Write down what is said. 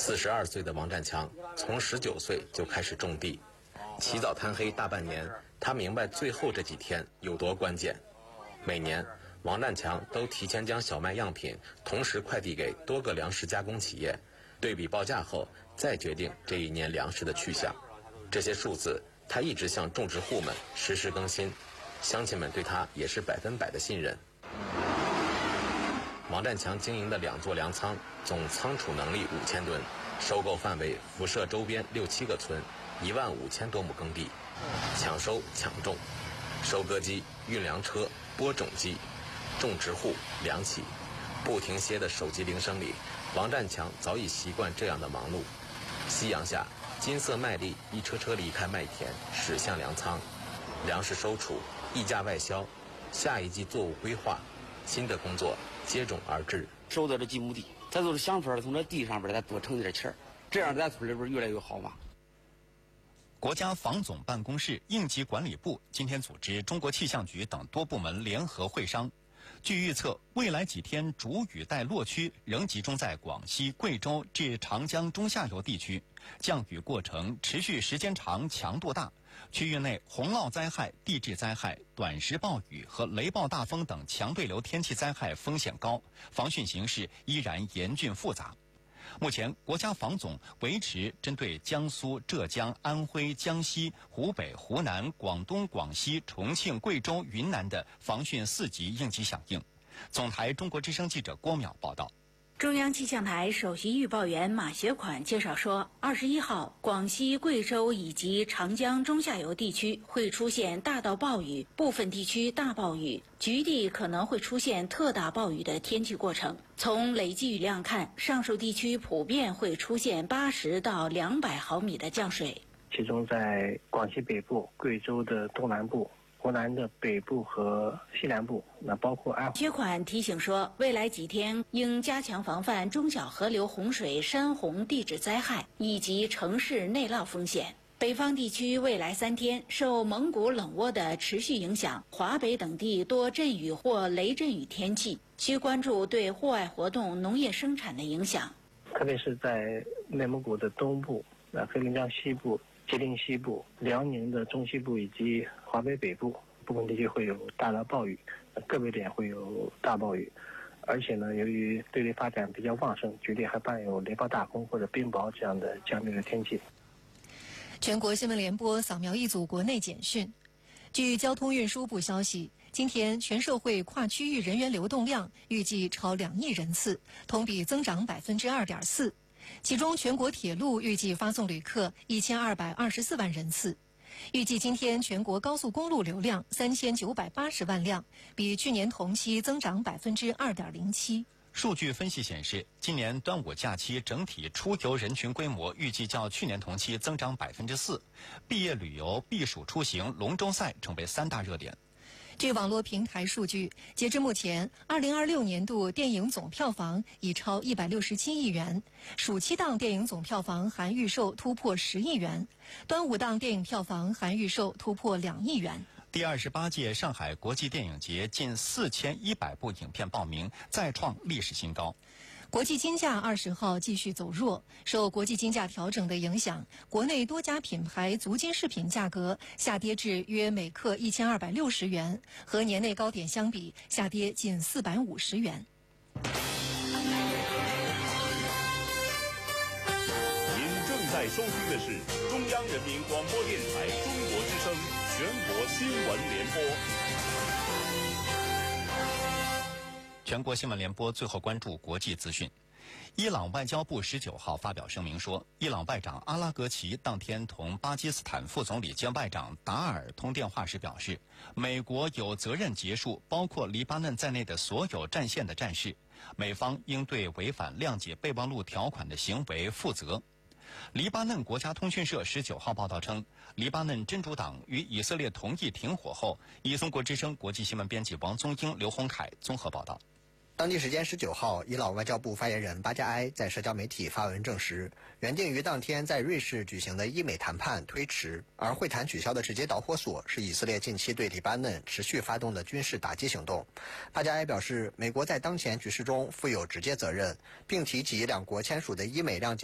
42岁的王占强从19岁就开始种地，起早贪黑大半年，他明白最后这几天有多关键。每年，王占强都提前将小麦样品同时快递给多个粮食加工企业，对比报价后再决定这一年粮食的去向。这些数字他一直向种植户们实时更新，乡亲们对他也是100%的信任。王占强经营的2座粮仓总仓储能力5000吨，收购范围辐射周边6、7个村，15000多亩耕地，抢收抢种，收割机、运粮车、播种机，种植户、粮企，不停歇的手机铃声里，王占强早已习惯这样的忙碌。夕阳下，金色麦粒一车车离开麦田，驶向粮仓，粮食收储、溢价外销，下一季作物规划，新的工作接踵而至。 收到这几亩地，咱就是想法从这地上边咱多挣点钱，这样咱村里边越来越好嘛。 国家防总办公室、应急管理部今天组织中国气象局等多部门联合会商。据预测，未来几天主雨带落区仍集中在广西、贵州至长江中下游地区，降雨过程持续时间长、强度大。区域内洪涝灾害、地质灾害、短时暴雨和雷暴大风等强对流天气灾害风险高，防汛形势依然严峻复杂。目前，国家防总维持针对江苏、浙江、安徽、江西、湖北、湖南、广东、广西、重庆、贵州、云南的防汛4级应急响应。总台中国之声记者郭淼报道。 中央气象台首席预报员马学款介绍说，21号，广西、贵州以及长江中下游地区会出现大到暴雨，部分地区大暴雨，局地可能会出现特大暴雨的天气过程。从累计雨量看，上述地区普遍会出现80到200毫米的降水。 其中在广西北部、贵州的东南部、湖南的北部和西南部，那包括安徽。 薛款提醒说，未来几天应加强防范中小河流洪水、山洪地质灾害以及城市内涝风险。北方地区未来3天受蒙古冷涡的持续影响，华北等地多阵雨或雷阵雨天气，需关注对户外活动、农业生产的影响。 特别是在内蒙古的东部、黑龙江西部、吉林西部、辽宁的中西部以及华北北部部分地区会有大到暴雨，个别点会有大暴雨，而且呢，由于对流发展比较旺盛，局地还伴有雷暴大风或者冰雹这样的降雨的天气。 全国新闻联播扫描一组国内简讯。据交通运输部消息，今天全社会跨区域人员流动量预计超2亿人次，同比增长2.4%。其中，全国铁路预计发送旅客1224万人次。预计今天全国高速公路流量3980万辆，比去年同期增长2.07%。 数据分析显示，今年端午假期整体出游人群规模预计较去年同期增长4%，毕业旅游、避暑出行、龙舟赛成为3大热点。 据网络平台数据，截至目前，2026年度电影总票房已超167亿元，暑期档电影总票房含预售突破10亿元，端午档电影票房含预售突破2亿元。 第28届上海国际电影节近4100部影片报名，再创历史新高。 国际金价20号继续走弱，受国际金价调整的影响，国内多家品牌足金饰品价格下跌至约每克1260元，和年内高点相比下跌近450元。 您正在收听的是中央人民广播电台中国之声全国新闻联播。 全国新闻联播最后关注国际资讯。伊朗外交部19号发表声明说，伊朗外长阿拉格齐当天同巴基斯坦副总理兼外长达尔通电话时表示，美国有责任结束包括黎巴嫩在内的所有战线的战事，美方应对违反谅解备忘录条款的行为负责。黎巴嫩国家通讯社19号报道称，黎巴嫩真主党与以色列同意停火后，以中国之声国际新闻编辑王宗英、刘洪凯综合报道。 当地时间19号，伊朗外交部发言人巴加埃在社交媒体发文证实，原定于当天在瑞士举行的伊美谈判推迟，而会谈取消的直接导火索是以色列近期对黎巴嫩持续发动的军事打击行动。巴加埃表示，美国在当前局势中负有直接责任，并提及两国签署的伊美谅解